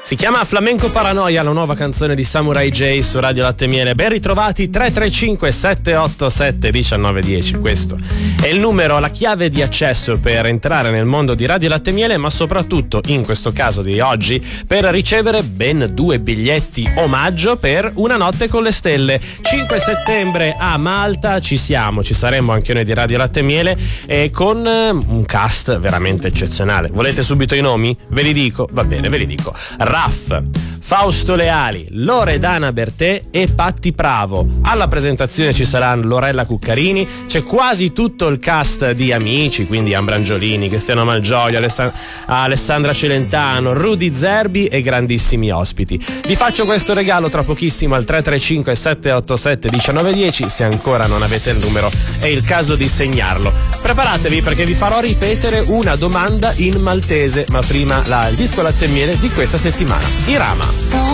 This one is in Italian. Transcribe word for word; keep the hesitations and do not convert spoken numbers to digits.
Si chiama Flamenco Paranoia, la nuova canzone di Samurai J su Radio Latte Miele. Ben ritrovati. Tre tre cinque sette otto sette uno nove uno zero. Questo è il numero, la chiave di accesso per entrare nel mondo di Radio Latte Miele, ma soprattutto in questo caso di oggi per ricevere ben due biglietti omaggio per Una notte con le stelle. cinque settembre a Malta ci siamo, ci saremo anche noi di Radio Latte Miele e con un cast veramente eccezionale. Volete subito i nomi? Ve li dico? Va bene, ve li dico. Raff, Fausto Leali, Loredana Bertè e Patti Pravo. Alla presentazione ci saranno Lorella Cuccarini, c'è quasi tutto il cast di Amici, quindi Ambrangiolini, Cristiano Malgioglio, Aless- Alessandra Celentano, Rudy Zerbi e grandissimi ospiti. Vi faccio questo regalo tra pochissimo al tre tre cinque sette otto sette uno nove uno zero. Se ancora non avete il numero è il caso di segnarlo. Preparatevi perché vi farò ripetere una domanda in maltese, ma prima la, il disco Latte e Miele di questa settimana. Irama.